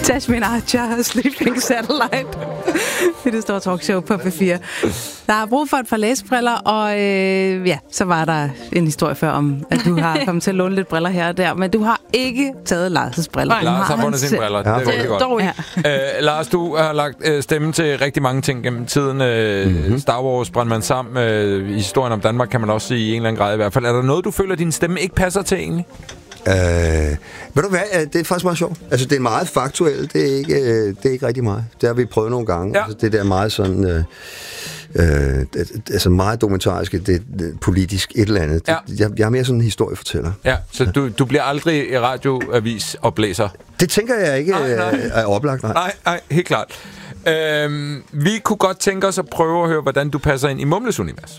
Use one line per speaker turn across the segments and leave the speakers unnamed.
Tasmin Archer, Sleeping Satellite. Det er det store talkshow på P4. Der har brug for et par læsebriller, og så var der en historie før om, at du har kommet til at låne lidt briller her og der, men du har ikke taget Lars' briller.
Nej, Lars har fundet sine briller. Det er rigtig godt. Lars, du har lagt stemme til rigtig mange ting gennem tiden. Star Wars brændte man sammen. I historien om Danmark kan man også sige i en eller anden grad i hvert fald. Er der noget, du føler, din stemme ikke passer til egentlig?
Ved du hvad, det er faktisk meget sjovt. Altså, det er meget faktuelt, det er ikke rigtig meget. Det har vi prøvet nogle gange. Ja. Altså, det der meget sådan, altså meget dokumentariske, det politisk et eller andet. Ja. Jeg er mere sådan en historiefortæller.
Ja, så du bliver aldrig radioavis oplæser?
Det tænker jeg ikke er oplagt,
nej. Nej, helt klart. Vi kunne godt tænke os at prøve at høre, hvordan du passer ind i Mumles univers.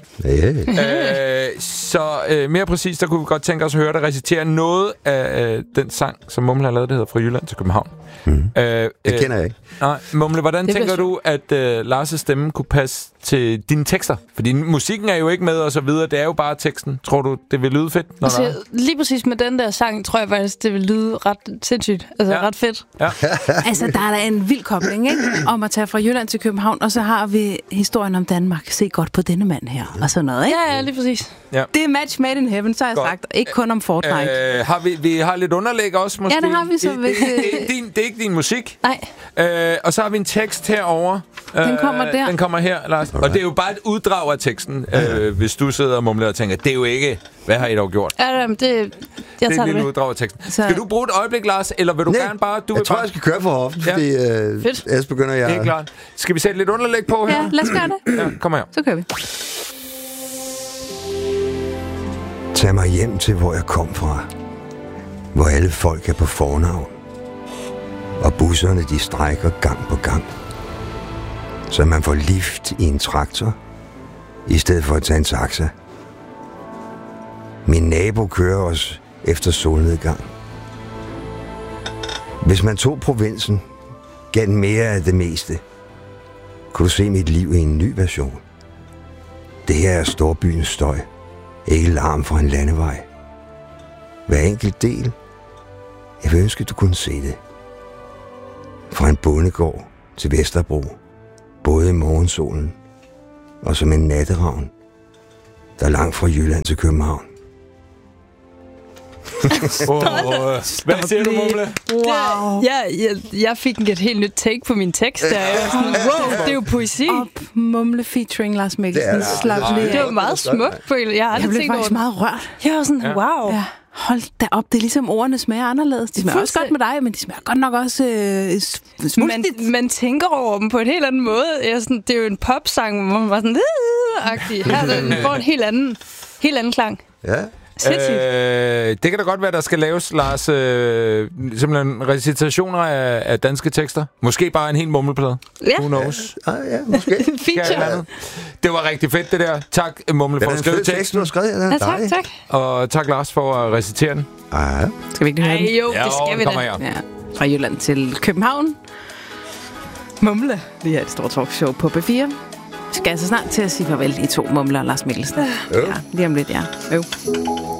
Så mere præcist, der kunne vi godt tænke os at høre dig recitere noget af den sang, som Mumle har lavet, det hedder Fra Jylland til København.
Det kender jeg ikke.
Nej, Mumle, hvordan tænker du, at Lars' stemme kunne passe til dine tekster? Fordi musikken er jo ikke med og så videre, det er jo bare teksten. Tror du, det vil lyde fedt?
Lige præcis med den der sang, tror jeg faktisk, det vil lyde ret sindssygt. Altså ret fedt.
Ja. Altså, der er da en vild kobling, ikke? Om at tage fra Jylland til København, og så har vi historien om Danmark. Se godt på denne mand her, og sådan noget, ikke?
Ja, lige præcis.
Ja. Det er match made in heaven, så har jeg sagt. Ikke kun om Fortnite.
Vi har lidt underlæg også, måske?
Ja, det har vi så.
Det er ikke din musik?
Nej.
Og så har vi en tekst herover.
Den kommer der.
Den kommer her, Lars. Alright. Og det er jo bare et uddrag af teksten, hvis du sidder og mumler og tænker, det er jo ikke, hvad har I dog gjort?
Ja, jeg tager
det er et lille uddrag af teksten. Skal du bruge et øjeblik, Lars, eller vil du gerne bare...
Jeg tror, jeg skal køre for hoften, fordi ellers begynder jeg...
Det er klart. Skal vi sætte lidt underlæg på her?
Ja, lad os gøre det.
Ja, kom her.
Så kører vi.
Tag mig hjem til, hvor jeg kom fra. Hvor alle folk er på fornavn. Og busserne, de strækker gang på gang. Så man får lift i en traktor, i stedet for at tage en taxa. Min nabo kører os efter solnedgang. Hvis man tog provinsen, gav den mere af det meste, kunne du se mit liv i en ny version. Det her er storbyens støj, ikke larm fra en landevej. Hver enkelt del, jeg vil ønske, du kunne se det. Fra en bondegård til Vesterbro, både i morgensolen og som en natteravn, der er langt fra Jylland til København.
Hvad siger du, Mumle?
Wow. Jeg fik et helt nyt take på min tekst. Det er jo poesi.
Mumle featuring Lars Mikkelsen.
Det var meget smukt. Jeg
blev faktisk meget rørt.
Jeg var sådan, wow.
Ja. Hold da op, det er ligesom ordene smager anderledes. De smager også godt med dig, men de smager godt nok også
man tænker over dem på en helt anden måde. Det er jo en popsang, hvor man var sådan agtig. Her den får en helt anden klang.
Ja.
Det kan da godt være, der skal laves, Lars, simpelthen recitationer af danske tekster. Måske bare en helt mumleplade.
Ja.
Who knows?
Ja, måske.
Feature.
Det var rigtig fedt, det der. Tak, Mumle, for at skrive teksten.
Du skrevet,
ja, tak.
Og tak, Lars, for at recitere den.
Ja.
Skal vi ikke høre den?
Jo, det skal vi da.
Ja. Fra Jylland til København. Mumle. Det er et stort talkshow på P4. Skal altså snart til at sige farvel, de to Mumler og Lars Mikkelsen. Ja, lige om lidt, ja.